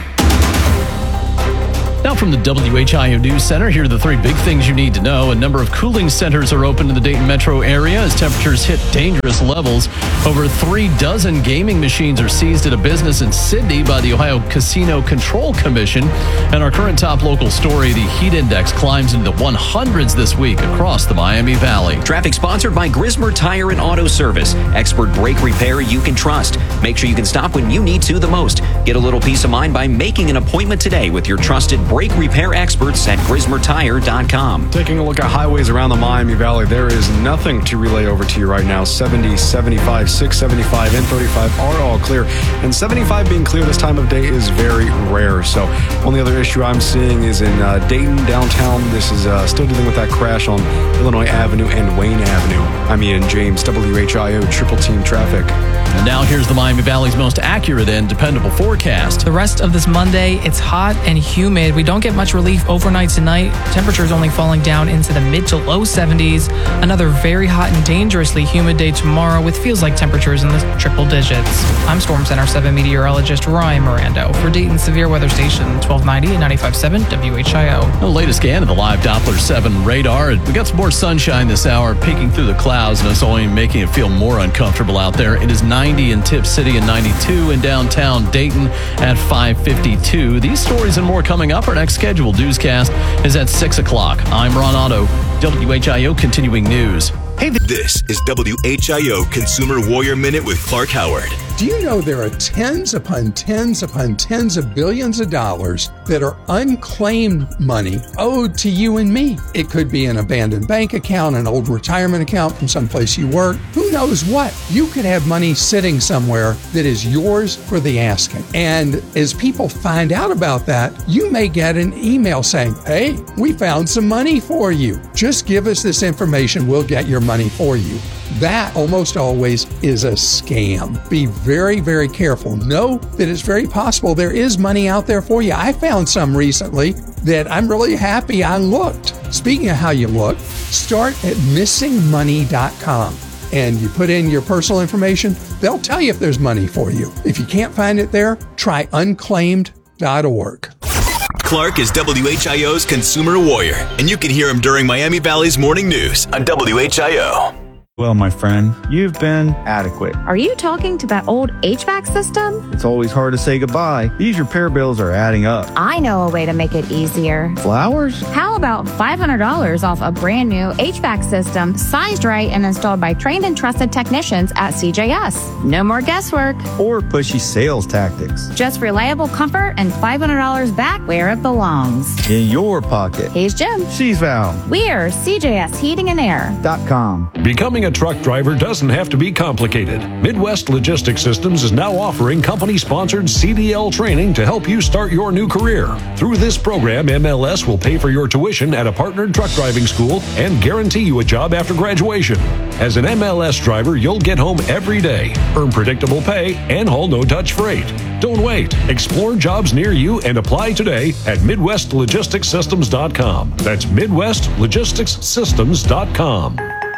Now from the W H I O News Center, here are the three big things you need to know. A number of cooling centers are open in the Dayton metro area as temperatures hit dangerous levels. Over three dozen gaming machines are seized at a business in Sydney by the Ohio Casino Control Commission. And our current top local story, the heat index climbs into the hundreds this week across the Miami Valley. Traffic sponsored by Grismer Tire and Auto Service. Expert brake repair you can trust. Make sure you can stop when you need to the most. Get a little peace of mind by making an appointment today with your trusted brake repair experts at Grismer Tire dot com. Taking a look at highways around the Miami Valley, there is nothing to relay over to you right now. seventy, seventy-five, six seventy-five, and thirty-five are all clear. And seventy-five being clear this time of day is very rare. So only other issue I'm seeing is in uh, Dayton, downtown. This is uh, still dealing with that crash on Illinois Avenue and Wayne Avenue. I'm Ian James, W H I O Triple Team Traffic. And now here's the Miami Valley's most accurate and dependable forecast. The rest of this Monday, it's hot and humid. We don't get much relief overnight tonight. Temperatures only falling down into the mid to low seventies. Another very hot and dangerously humid day tomorrow with feels like temperatures in the triple digits. I'm Storm Center seven meteorologist Ryan Mirando for Dayton Severe Weather Station twelve ninety and ninety-five point seven W H I O. The latest scan of the live Doppler seven radar. We got some more sunshine this hour peeking through the clouds, and it's only making it feel more uncomfortable out there. It is ninety in Tip City and ninety-two in downtown Dayton at five fifty-two. These stories and more coming up. Our next scheduled newscast is at six o'clock. I'm Ron Otto, W H I O Continuing News. Hey, this is W H I O Consumer Warrior Minute with Clark Howard. Do you know there are tens upon tens upon tens of billions of dollars that are unclaimed money owed to you and me? It could be an abandoned bank account, an old retirement account from someplace you work. Who knows what? You could have money sitting somewhere that is yours for the asking. And as people find out about that, you may get an email saying, hey, we found some money for you. Just give us this information. We'll get your money for you. That almost always is a scam. Be very, very careful. Know that it's very possible there is money out there for you. I found some recently that I'm really happy I looked. Speaking of how you look, start at missing money dot com. And you put in your personal information, they'll tell you if there's money for you. If you can't find it there, try unclaimed dot org. Clark is W H I O's Consumer Warrior, and you can hear him during Miami Valley's Morning News on W H I O. Well, my friend, you've been adequate. Are you talking to that old H V A C system? It's always hard to say goodbye. These repair bills are adding up. I know a way to make it easier. Flowers? How about five hundred dollars off a brand new H V A C system, sized right and installed by trained and trusted technicians at C J S? No more guesswork. Or pushy sales tactics. Just reliable comfort and five hundred dollars back where it belongs. In your pocket. He's Jim. She's Val. We're C J S Heating and Air. Dot com. Becoming a truck driver doesn't have to be complicated. Midwest Logistics Systems is now offering company-sponsored C D L training to help you start your new career. Through this program, M L S will pay for your tuition at a partnered truck driving school and guarantee you a job after graduation. As an M L S driver, you'll get home every day, earn predictable pay, and haul no-touch freight. Don't wait. Explore jobs near you and apply today at Midwest Logistics Systems dot com. That's Midwest Logistics Systems dot com.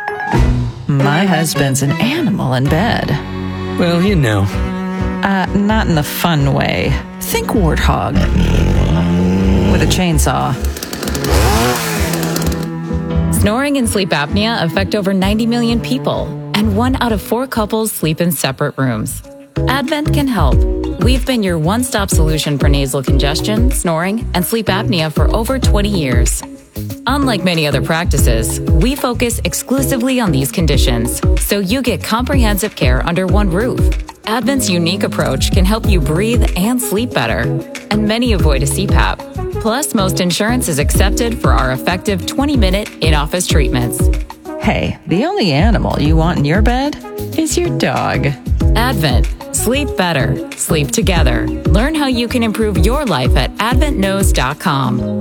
My husband's an animal in bed. Well, you know. Uh, not in the fun way. Think warthog. With a chainsaw. Snoring and sleep apnea affect over ninety million people, and one out of four couples sleep in separate rooms. Advent can help. We've been your one-stop solution for nasal congestion, snoring, and sleep apnea for over twenty years. Unlike many other practices, we focus exclusively on these conditions, so you get comprehensive care under one roof. Advent's unique approach can help you breathe and sleep better, and many avoid a C PAP. Plus, most insurance is accepted for our effective twenty-minute in-office treatments. Hey, the only animal you want in your bed is your dog. Advent. Sleep better. Sleep together. Learn how you can improve your life at advent knows dot com.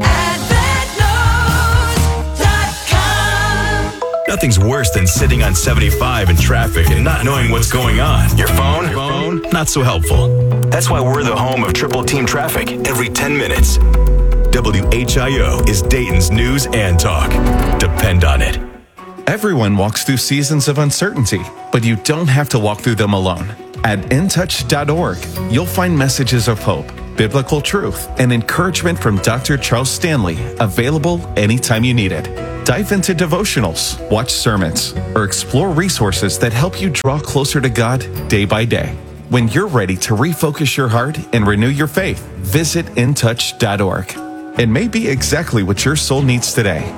Nothing's worse than sitting on seventy-five in traffic and not knowing what's going on. Your phone? Your phone? Not so helpful. That's why we're the home of Triple Team Traffic every ten minutes. W H I O is Dayton's news and talk. Depend on it. Everyone walks through seasons of uncertainty, but you don't have to walk through them alone. At in touch dot org, you'll find messages of hope, biblical truth, and encouragement from Doctor Charles Stanley, available anytime you need it. Dive into devotionals, watch sermons, or explore resources that help you draw closer to God day by day. When you're ready to refocus your heart and renew your faith, visit in touch dot org. It may be exactly what your soul needs today.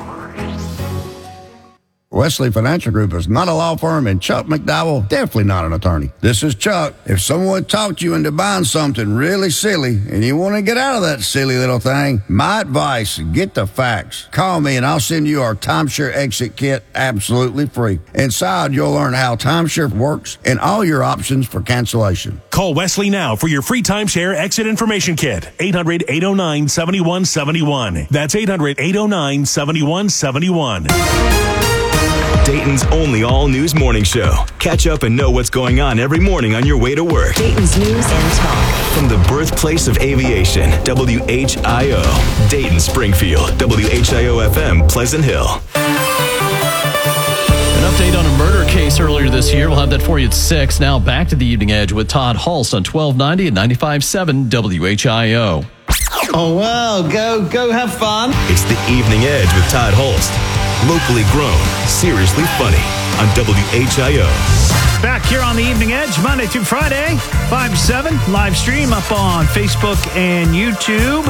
Wesley Financial Group is not a law firm, and Chuck McDowell, definitely not an attorney. This is Chuck. If someone talked you into buying something really silly and you want to get out of that silly little thing, my advice, get the facts. Call me and I'll send you our timeshare exit kit absolutely free. Inside, you'll learn how timeshare works and all your options for cancellation. Call Wesley now for your free timeshare exit information kit. eight hundred, eight oh nine, seven one seven one. That's eight hundred, eight oh nine, seven one seven one. Dayton's only all-news morning show. Catch up and know what's going on every morning on your way to work. Dayton's news and talk. From the birthplace of aviation, W H I O. Dayton, Springfield, W H I O F M, Pleasant Hill. An update on a murder case earlier this year. We'll have that for you at six. Now back to the Evening Edge with Todd Hulse on twelve ninety and ninety-five point seven W H I O. Oh, well, go, go have fun. It's the Evening Edge with Todd Hulse. Locally grown, seriously funny on W H I O. Back here on the Evening Edge, Monday through Friday, five to seven, live stream up on Facebook and YouTube.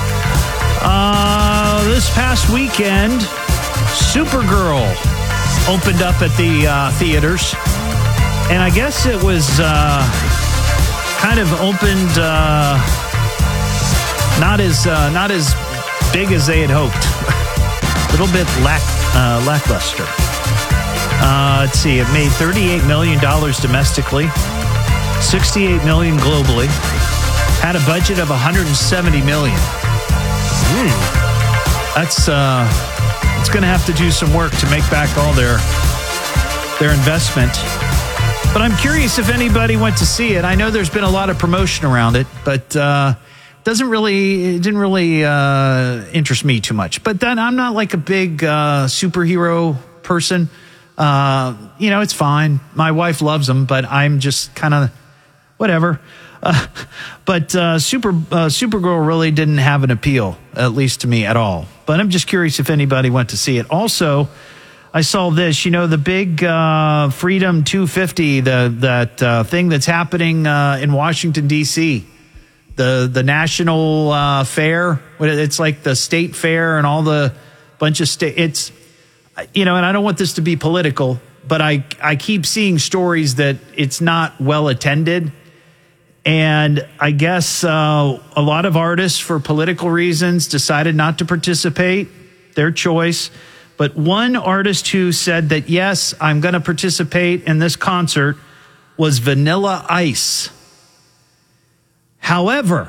Uh, this past weekend, Supergirl opened up at the uh, theaters. And I guess it was uh, kind of opened uh, not as uh, not as big as they had hoped. A little bit lack, uh, lackluster. Uh, let's see, it made thirty-eight million dollars domestically, sixty-eight million dollars globally, had a budget of one hundred seventy million dollars. Mm. That's uh, it's going to have to do some work to make back all their their investment. But I'm curious if anybody went to see it. I know there's been a lot of promotion around it, but uh, doesn't really it didn't really uh, interest me too much. But then I'm not like a big uh, superhero person. Uh, you know, it's fine. My wife loves them, but I'm just kind of whatever. Uh, but uh, Super uh, Supergirl really didn't have an appeal, at least to me, at all. But I'm just curious if anybody went to see it. Also, I saw this. You know, the big uh, Freedom two fifty, the that uh, thing that's happening uh, in Washington D C, the the national uh, fair. It's like the state fair and all the bunch of state. It's you know, and I don't want this to be political, but I I keep seeing stories that it's not well attended. And I guess uh, a lot of artists, for political reasons, decided not to participate. Their choice. But one artist who said that, yes, I'm going to participate in this concert was Vanilla Ice. However,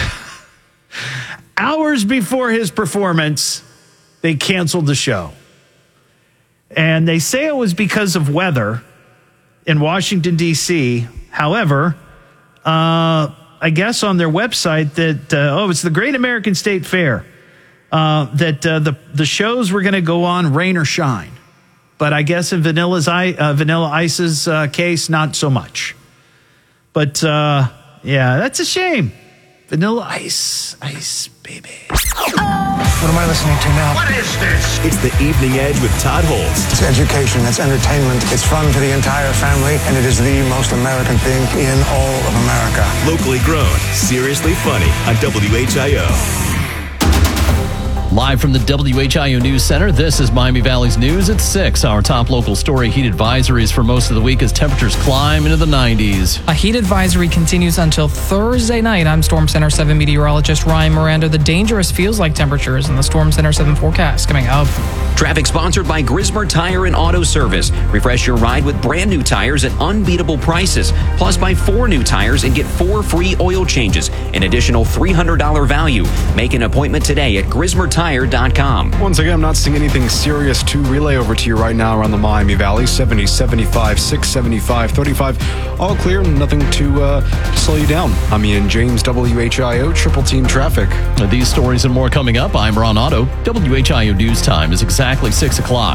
hours before his performance, they canceled the show. And they say it was because of weather in Washington, D C. However, uh, I guess on their website that, uh, oh, it's the Great American State Fair, uh, that uh, the, the shows were going to go on rain or shine. But I guess in Vanilla's, uh, Vanilla Ice's uh, case, not so much. But, uh, yeah, that's a shame. Vanilla Ice, Ice. What am I listening to now? What is this? It's The Evening Edge with Todd Holtz. It's education, it's entertainment, it's fun for the entire family, and it is the most American thing in all of America. Locally grown, seriously funny on W H I O. Live from the W H I O News Center, this is Miami Valley's News at six. Our top local story, heat advisories for most of the week as temperatures climb into the nineties. A heat advisory continues until Thursday night. I'm Storm Center seven meteorologist Ryan Miranda. The dangerous feels like temperatures in the Storm Center seven forecast coming up. Traffic sponsored by Grismer Tire and Auto Service. Refresh your ride with brand new tires at unbeatable prices. Plus, buy four new tires and get four free oil changes. An additional three hundred dollars value. Make an appointment today at grismer tire dot com. Once again, I'm not seeing anything serious to relay over to you right now around the Miami Valley. seventy, seventy-five, six, seventy-five, thirty-five. All clear, nothing to uh, slow you down. I'm Ian James, W H I O, Triple Team Traffic. These stories and more coming up. I'm Ron Otto. W H I O News Time is exactly six o'clock.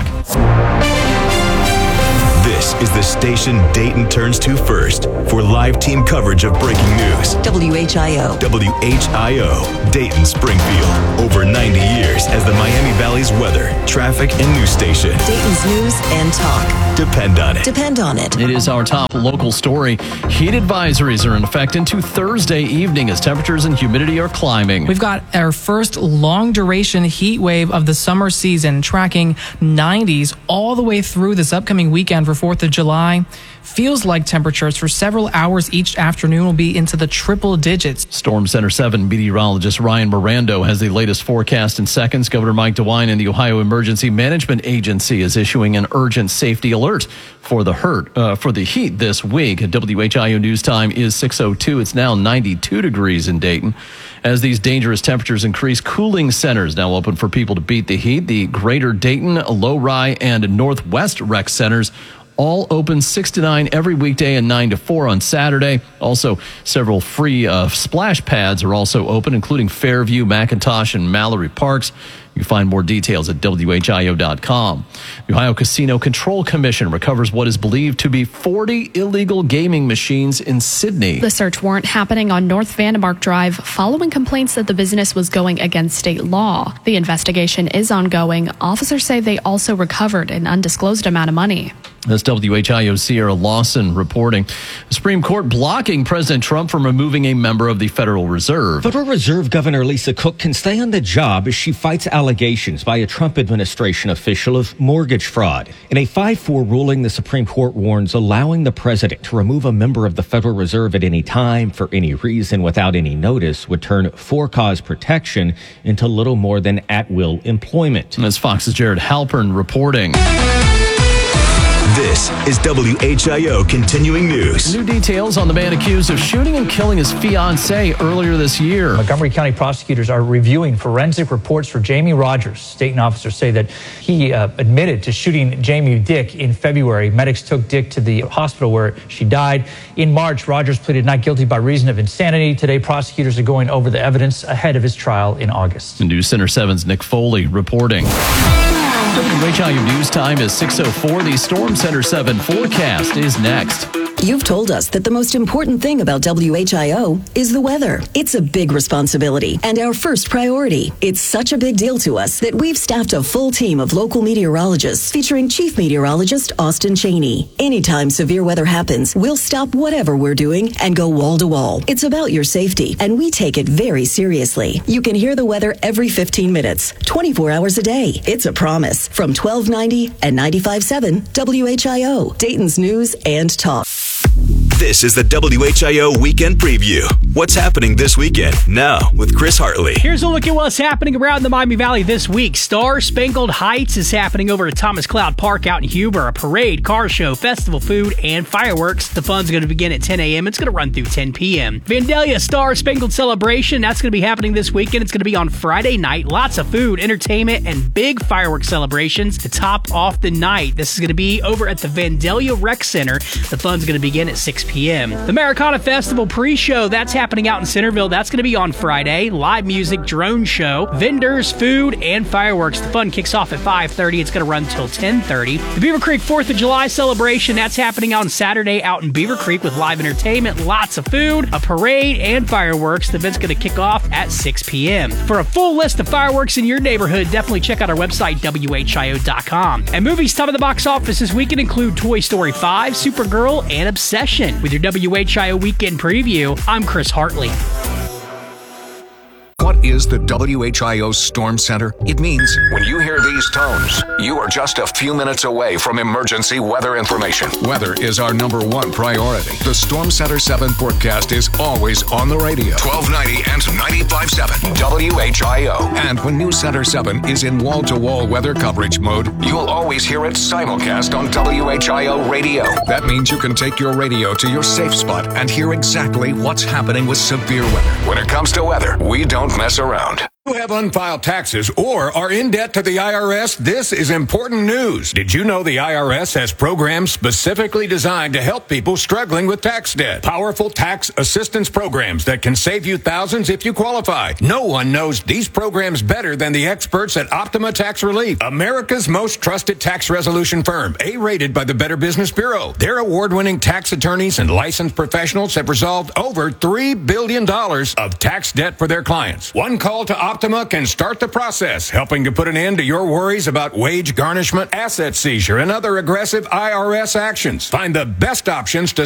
This is the station Dayton turns to first for live team coverage of breaking news. W H I O. W H I O, Dayton Springfield. Over ninety years as the Miami Valley's weather, traffic, and news station. Dayton's news and talk. Depend on it. Depend on it. It is our top local story. Heat advisories are in effect into Thursday evening as temperatures and humidity are climbing. We've got our first long duration heat wave of the summer season, tracking nineties all the way through this upcoming weekend for fourth of July. Feels like temperatures for several hours each afternoon will be into the triple digits. Storm Center seven meteorologist Ryan Miranda has the latest forecast in seconds. Governor Mike DeWine and the Ohio Emergency Management Agency is issuing an urgent safety alert for the hurt uh, for the heat this week. At W H I O News Time is six oh two. It's now ninety-two degrees in Dayton. As these dangerous temperatures increase, cooling centers now open for people to beat the heat. The Greater Dayton, Low Rye, and Northwest Rec Centers all open six to nine every weekday and nine to four on Saturday. Also, several free uh, splash pads are also open, including Fairview, McIntosh, and Mallory Parks. You can find more details at W H I O dot com. The Ohio Casino Control Commission recovers what is believed to be forty illegal gaming machines in Sydney. The search warrant happening on North Vandermark Drive following complaints that the business was going against state law. The investigation is ongoing. Officers say they also recovered an undisclosed amount of money. That's W H I O's Sierra Lawson reporting. The Supreme Court blocking President Trump from removing a member of the Federal Reserve. Federal Reserve Governor Lisa Cook can stay on the job as she fights allegations by a Trump administration official of mortgage fraud. In a five four ruling, the Supreme Court warns allowing the president to remove a member of the Federal Reserve at any time for any reason without any notice would turn for-cause protection into little more than at-will employment. And as Fox's Jared Halpern reporting. This is W H I O Continuing News. New details on the man accused of shooting and killing his fiancée earlier this year. Montgomery County prosecutors are reviewing forensic reports for Jamie Rogers. State officers say that he uh, admitted to shooting Jamie Dick in February. Medics took Dick to the hospital where she died. In March, Rogers pleaded not guilty by reason of insanity. Today, prosecutors are going over the evidence ahead of his trial in August. News Center seven's Nick Foley reporting. W H I O News Time is six oh four. The Storm Center seven forecast is next. You've told us that the most important thing about W H I O is the weather. It's a big responsibility and our first priority. It's such a big deal to us that we've staffed a full team of local meteorologists featuring Chief Meteorologist Austin Cheney. Anytime severe weather happens, we'll stop whatever we're doing and go wall to wall. It's about your safety, and we take it very seriously. You can hear the weather every fifteen minutes, twenty-four hours a day. It's a promise. From twelve ninety and ninety-five point seven W H I O, Dayton's News and Talk. This is the W H I O Weekend Preview. What's happening this weekend? Now, with Chris Hartley. Here's a look at what's happening around the Miami Valley this week. Star Spangled Heights is happening over at Thomas Cloud Park out in Huber. A parade, car show, festival food, and fireworks. The fun's going to begin at ten a.m. It's going to run through ten p.m. Vandalia Star Spangled Celebration. That's going to be happening this weekend. It's going to be on Friday night. Lots of food, entertainment, and big fireworks celebrations to top off the night. This is going to be over at the Vandalia Rec Center. The fun's going to begin at six p.m. The Americana Festival pre-show, that's happening out in Centerville. That's going to be on Friday. Live music, drone show, vendors, food, and fireworks. The fun kicks off at five thirty. It's going to run until ten thirty. The Beaver Creek fourth of July celebration, that's happening on Saturday out in Beaver Creek with live entertainment, lots of food, a parade, and fireworks. The event's going to kick off at six p.m. For a full list of fireworks in your neighborhood, definitely check out our website, W H I O dot com. And movies top of the box office this weekend include Toy Story five, Supergirl, and Obsession. With your W H I O weekend preview, I'm Chris Hartley. What is the W H I O Storm Center? It means when you hear these tones, you are just a few minutes away from emergency weather information. Weather is our number one priority. The Storm Center seven forecast is always on the radio. twelve ninety and ninety-five point seven W H I O. And when News Center seven is in wall-to-wall weather coverage mode, you'll always hear it simulcast on W H I O radio. That means you can take your radio to your safe spot and hear exactly what's happening with severe weather. When it comes to weather, we don't mess around. You have unfiled taxes or are in debt to the I R S? This is important news. Did you know the I R S has programs specifically designed to help people struggling with tax debt? Powerful tax assistance programs that can save you thousands if you qualify. No one knows these programs better than the experts at Optima Tax Relief, America's most trusted tax resolution firm, A-rated by the Better Business Bureau. Their award-winning tax attorneys and licensed professionals have resolved over three billion dollars of tax debt for their clients. One call to Optima Optima can start the process, helping to put an end to your worries about wage garnishment, asset seizure, and other aggressive I R S actions. Find the best options to